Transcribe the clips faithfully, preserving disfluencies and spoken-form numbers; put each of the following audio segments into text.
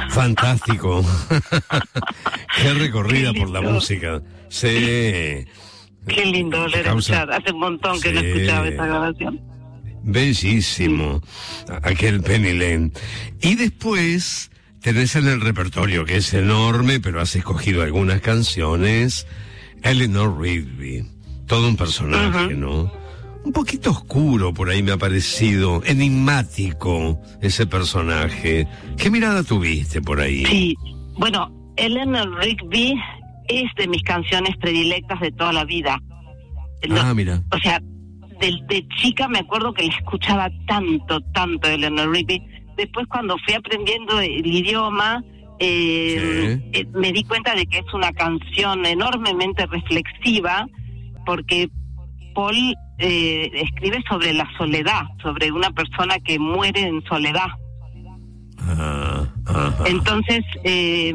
Fantástico. Qué recorrida Qué por la música. Sí. Qué lindo volver a escuchar. Hace un montón que sí. no escuchaba esta grabación. Bellísimo. Sí. Aquel Penny Lane. Y después tenés en el repertorio, que es enorme, pero has escogido algunas canciones, Eleanor Rigby. Todo un personaje, uh-huh. ¿no? Un poquito oscuro por ahí me ha parecido, enigmático ese personaje. ¿Qué mirada tuviste por ahí? Sí, bueno, Eleanor Rigby es de mis canciones predilectas de toda la vida. Ah, no, mira. O sea, de, de chica me acuerdo que le escuchaba tanto, tanto a Eleanor Rigby. Después cuando fui aprendiendo el idioma, eh, sí. eh, me di cuenta de que es una canción enormemente reflexiva, porque Paul eh, escribe sobre la soledad, sobre una persona que muere en soledad. Ajá, ajá. Entonces, eh,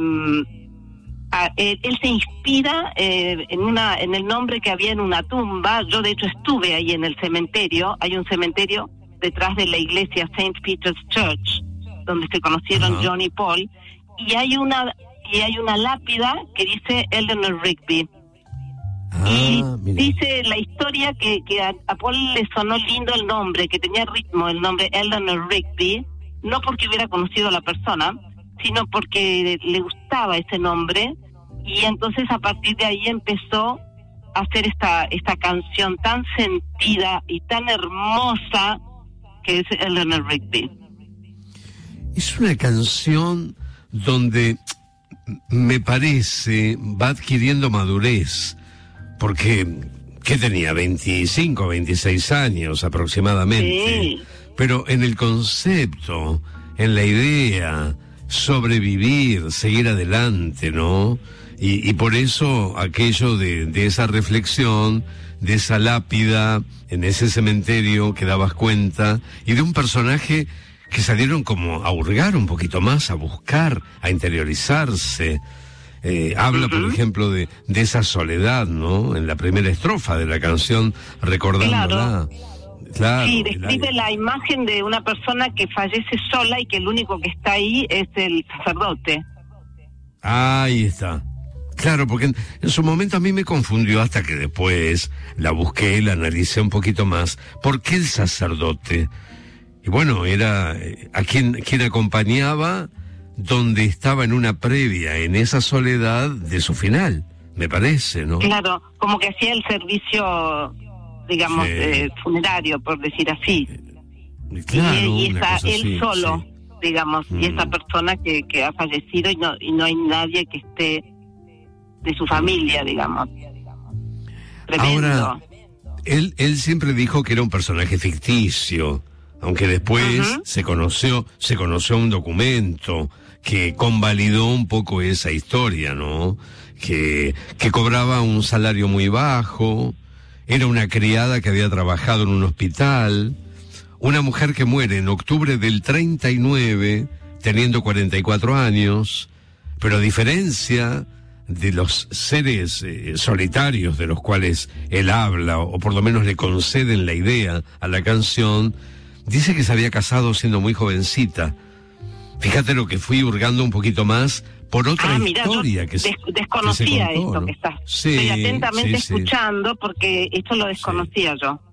a, él, él se inspira eh, en una en el nombre que había en una tumba. Yo de hecho estuve ahí en el cementerio. Hay un cementerio detrás de la iglesia Saint Peter's Church, donde se conocieron John y Paul, y hay una y hay una lápida que dice Eleanor Rigby. Ah, y mira. Dice la historia que, que a, a Paul le sonó lindo el nombre, que tenía ritmo el nombre Eleanor Rigby, no porque hubiera conocido a la persona, sino porque le gustaba ese nombre, y entonces a partir de ahí empezó a hacer esta esta canción tan sentida y tan hermosa que es Eleanor Rigby. Es una canción donde me parece va adquiriendo madurez, porque ¿qué tenía? veinticinco, veintiséis años aproximadamente. Sí. Pero en el concepto, en la idea, sobrevivir, seguir adelante, ¿no? Y, y por eso aquello de, de esa reflexión, de esa lápida en ese cementerio que dabas cuenta, y de un personaje que salieron como a hurgar un poquito más, a buscar, a interiorizarse. Eh, habla, uh-huh. por ejemplo, de, de esa soledad, ¿no? En la primera estrofa de la canción, recordándola. Claro. Claro, sí, describe la imagen de una persona que fallece sola y que el único que está ahí es el sacerdote. Ahí está. Claro, porque en, en su momento a mí me confundió hasta que después la busqué, la analicé un poquito más. ¿Por qué el sacerdote? Y bueno, era eh, a quien, quien acompañaba donde estaba en una previa, en esa soledad de su final, me parece, ¿no? Claro, como que hacía el servicio, digamos, sí. eh, funerario, por decir así. Claro, y, y está él así, solo, sí. digamos, mm. y esa persona que, que ha fallecido y no, y no hay nadie que esté de su familia, digamos. Tremendo. Ahora, él, él siempre dijo que era un personaje ficticio, aunque después uh-huh. se conoció, se conoció un documento que convalidó un poco esa historia, ¿no? Que, que cobraba un salario muy bajo, era una criada que había trabajado en un hospital, una mujer que muere en octubre del treinta y nueve, teniendo cuarenta y cuatro años, pero a diferencia de los seres eh, solitarios de los cuales él habla, o por lo menos le conceden la idea a la canción, dice que se había casado siendo muy jovencita. Fíjate lo que fui hurgando un poquito más por otra ah, mira, historia yo que, des- desconocía que se contó, esto, ¿no? que estás Sí, estoy atentamente sí, sí. escuchando, porque esto lo desconocía sí. yo.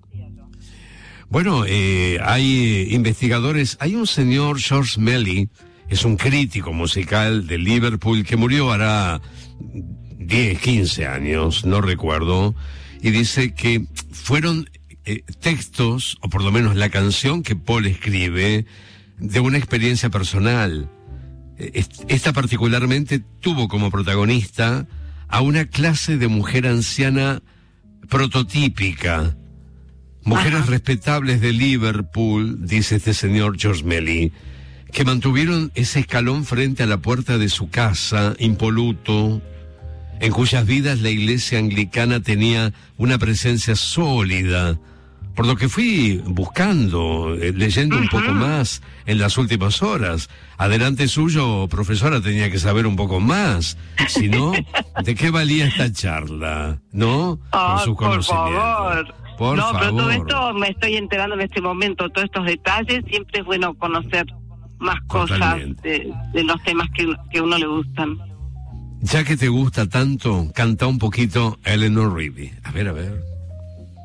Bueno, eh, hay investigadores, hay un señor, George Melly, es un crítico musical de Liverpool que murió hará diez, quince años, no recuerdo, y dice que fueron eh, textos, o por lo menos la canción que Paul escribe, de una experiencia personal. Esta particularmente tuvo como protagonista a una clase de mujer anciana prototípica. Mujeres Ajá. respetables de Liverpool, dice este señor George Melly, que mantuvieron ese escalón frente a la puerta de su casa, impoluto, en cuyas vidas la iglesia anglicana tenía una presencia sólida, por lo que fui buscando, eh, leyendo uh-huh. un poco más en las últimas horas. Adelante suyo, profesora, tenía que saber un poco más. Si no, ¿de qué valía esta charla? ¿No? Oh, Con sus por favor. Por no, favor. pero todo esto me estoy enterando en este momento, todos estos detalles, siempre es bueno conocer más cosas de, de los temas que, que a uno le gustan. Ya que te gusta tanto, canta un poquito Eleanor Rigby. A ver, a ver.